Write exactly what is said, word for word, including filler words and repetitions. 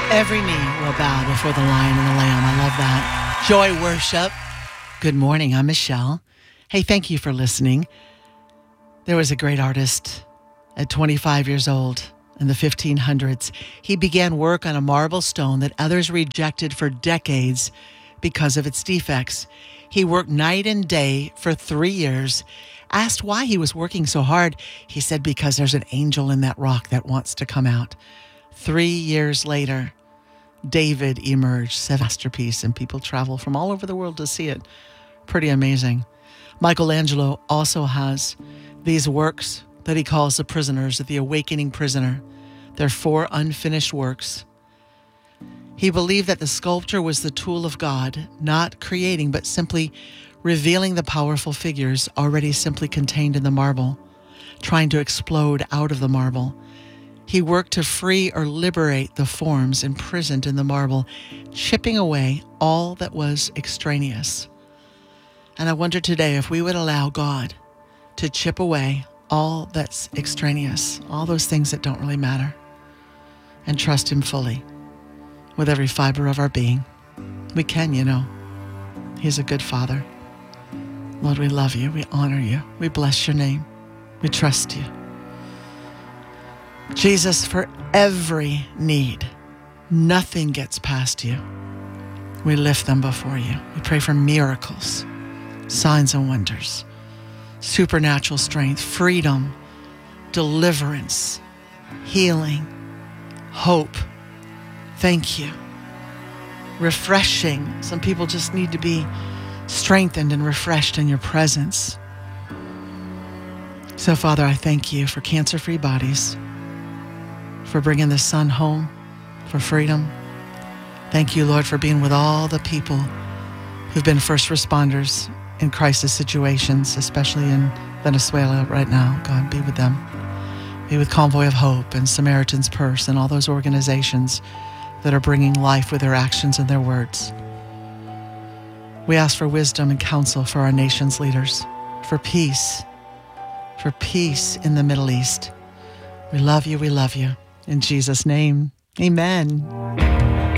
Every knee will bow before the Lion and the Lamb. I love that. Joy worship. Good morning. I'm Michelle. Hey, thank you for listening. There was a great artist at twenty-five years old in the fifteen hundreds. He began work on a marble stone that others rejected for decades because of its defects. He worked night and day for three years. Asked why he was working so hard, he said, because there's an angel in that rock that wants to come out. Three years later, David emerged, a masterpiece, and people travel from all over the world to see it. Pretty amazing. Michelangelo also has these works that he calls the prisoners, the awakening prisoner. They're four unfinished works. He believed that the sculpture was the tool of God, not creating, but simply revealing the powerful figures already simply contained in the marble, trying to explode out of the marble. He worked to free or liberate the forms imprisoned in the marble, chipping away all that was extraneous. And I wonder today if we would allow God to chip away all that's extraneous, all those things that don't really matter, and trust Him fully with every fiber of our being. We can, you know. He's a good Father. Lord, we love you. We honor you. We bless your name. We trust you. Jesus, for every need, nothing gets past you. We lift them before you. We pray for miracles, signs and wonders, supernatural strength, freedom, deliverance, healing, hope. Thank you. Refreshing. Some people just need to be strengthened and refreshed in your presence. So, Father, I thank you for cancer-free bodies, for bringing the Son home, for freedom. Thank you, Lord, for being with all the people who've been first responders in crisis situations, especially in Venezuela right now. God, be with them. Be with Convoy of Hope and Samaritan's Purse and all those organizations that are bringing life with their actions and their words. We ask for wisdom and counsel for our nation's leaders, for peace, for peace in the Middle East. We love you, we love you. In Jesus' name, amen.